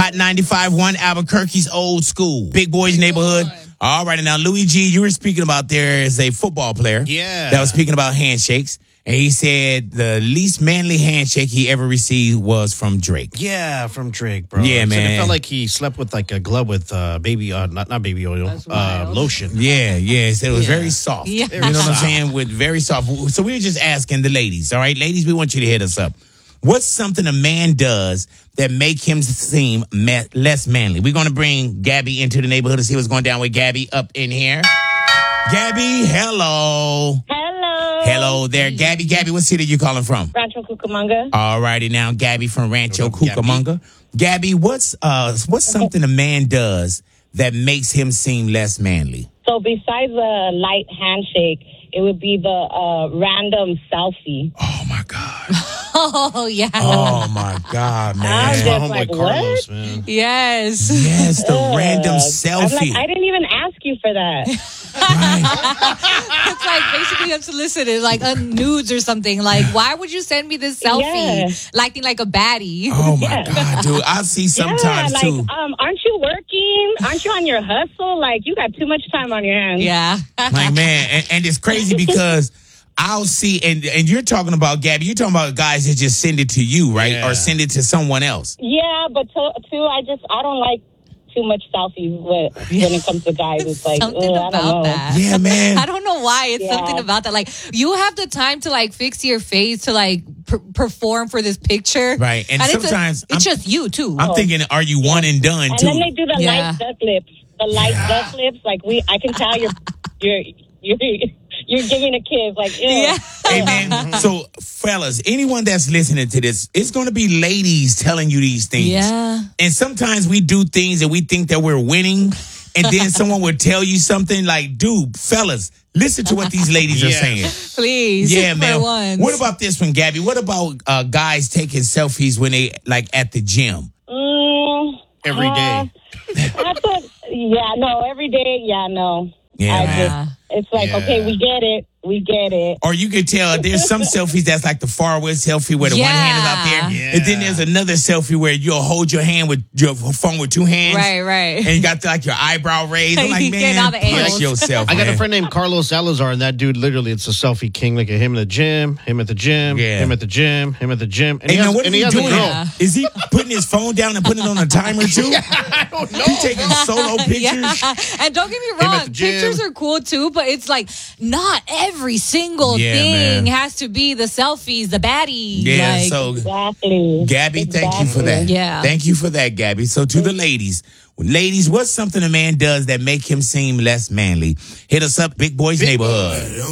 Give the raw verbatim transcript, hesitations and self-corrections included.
Hot ninety-five point one Albuquerque's old school. Big Boys Neighborhood. All right, now, Louis G, you were speaking about there as a football player. Yeah. That was speaking about handshakes. And he said the least manly handshake he ever received was from Drake. Yeah, from Drake, bro. Yeah, It's like man. it felt like he slept with like a glove with uh, baby, uh, not not baby oil, uh, lotion. Yeah, yeah. He said it was Yeah. very soft. Yeah. You know what I'm saying? With very soft. So we were just asking the ladies, all right? Ladies, we want you to hit us up. What's something a man does that make him seem ma- less manly? We're going to bring Gabby into the neighborhood to see what's going down with Gabby up in here. Gabby, hello. Hello. Hello there. Gabby, Gabby, what city are you calling from? Rancho Cucamonga. All righty now, Gabby from Rancho What up, Gabby? Cucamonga. Gabby, what's uh what's something a man does that makes him seem less manly? So besides a light handshake, it would be the uh, random selfie. Oh my God. Oh, yeah. Oh my God, I'm man. just My homeboy like, Carlos, what? man. Yes. Yes, the Ugh. random I'm selfie. like, I didn't even ask you for that. Right. It's like basically unsolicited, like uh, nudes or something. Like, why would you send me this selfie? Yeah. Acting like a baddie. Oh my God, dude. I see sometimes yeah, like, too. um, aren't you working? Aren't you on your hustle? Like, you got too much time on your hands. Yeah. Like, man, and, and it's crazy because I'll see, and and you're talking about, Gabby, you're talking about guys that just send it to you, right? Yeah. Or send it to someone else. Yeah, but to, too, I just, I don't like too much selfies with, when it comes to guys. It's like, Something ugh, I don't about know. that. Yeah, man. I don't know why. It's Yeah. something about that. Like, you have the time to, like, fix your face to, like, per- perform for this picture. Right. And it's a- sometimes it's, I'm- just you, too. I'm thinking, are you one and done And too? then they do the Yeah. light duck lips. The light duck lips, like we, I can tell you're, you're, you're, you're giving a kiss, like, ew. Yeah. Hey, man. So, fellas, anyone that's listening to this, it's going to be ladies telling you these things. Yeah. And sometimes we do things and we think that we're winning. And then someone would tell you something like, dude, fellas, listen to what these ladies are Yeah. saying. Please. Yeah, for man. once. What about this one, Gabby? What about uh, guys taking selfies when they, like, at the gym? Mm, Every uh, day. That's what, yeah, no, every day, yeah, no. Yeah, I man. just, it's like, Yeah. okay, we get it. We get it. Or you could tell there's some selfies that's like the far away selfie where the one hand is out there. Yeah. And then there's another selfie where you'll hold your hand with your phone with two hands. Right, right. And you got like your eyebrow raised. I'm like, You get man, all the push angles. yourself, I got man. a friend named Carlos Salazar, and that dude literally, it's a selfie king. Like him in the gym, him at the gym, Yeah. him at the gym, him at the gym. And Hey, he has, man, what is and he, he has doing? a girl. Yeah. Is he putting his phone down and putting it on a timer too? I don't know. He taking solo pictures? Yeah. And don't get me at wrong, the gym. pictures are cool too, but it's like not every single Yeah, thing man. has to be the selfies, the baddie. Yeah, like, so Exactly. Gabby, thank you for that. Yeah. Thank you for that, Gabby. So to the ladies, ladies, what's something a man does that make him seem less manly? Hit us up, Big Boys Neighborhood.